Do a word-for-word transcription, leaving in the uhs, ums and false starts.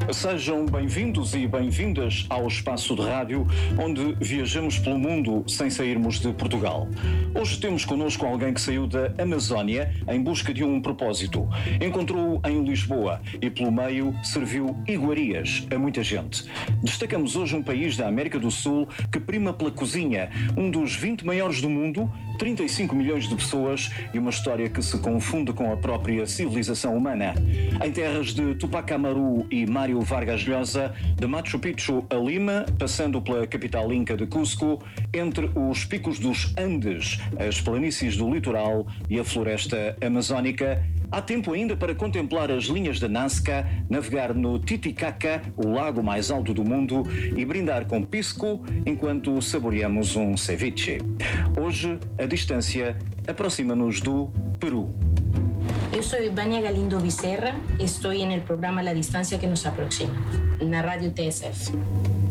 Sejam bem-vindos e bem-vindas ao espaço de rádio onde viajamos pelo mundo sem sairmos de Portugal. Hoje temos connosco alguém que saiu da Amazónia em busca de um propósito. Encontrou-o em Lisboa e pelo meio serviu iguarias a muita gente. Destacamos hoje um país da América do Sul que prima pela cozinha, um dos vinte maiores do mundo, trinta e cinco milhões de pessoas e uma história que se confunde com a própria civilização humana. Em terras de Tupac Amaru e Mário Vargas Llosa, de Machu Picchu a Lima, passando pela capital inca de Cusco, entre os picos dos Andes, as planícies do litoral e a floresta amazónica, há tempo ainda para contemplar as linhas da Nazca, navegar no Titicaca, o lago mais alto do mundo, e brindar com pisco enquanto saboreamos um ceviche. Hoje, a distância aproxima-nos do Peru. Eu sou Vânia Galindo Becerra e estou no programa La Distancia que nos aproxima, na Rádio T S F.